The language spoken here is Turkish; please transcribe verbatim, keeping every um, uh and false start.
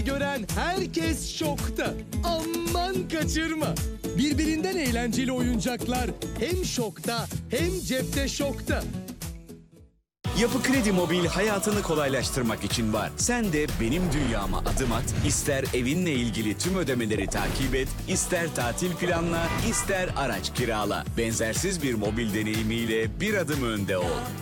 gören herkes şokta. Aman kaçırma. Birbirinden eğlenceli oyuncaklar hem şokta hem cepte şokta. Yapı Kredi Mobil hayatını kolaylaştırmak için var. Sen de benim dünyama adım at, ister evinle ilgili tüm ödemeleri takip et, ister tatil planla, ister araç kirala. Benzersiz bir mobil deneyimiyle bir adım önde ol.